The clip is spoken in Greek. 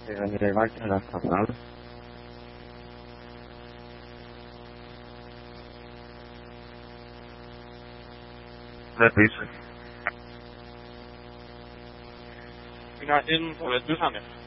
Υπάρχει ένα κανάλι. Δεν πείσω. Είναι που λετούσαμε.